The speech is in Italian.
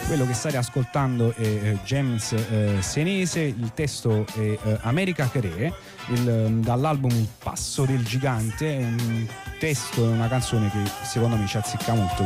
Quello che state ascoltando è James Senese, il testo è America Cre, dall'album Il Passo del Gigante. È un testo, è una canzone che secondo me ci azzecca molto,